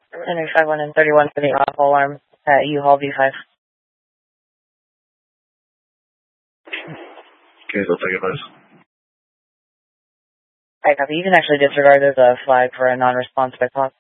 Henry 51 and 31 for the auto alarm at U-Haul V5. Okay, so I'll take it, please. Alright, copy. You can actually disregard. There's a flag for a non-response by clock.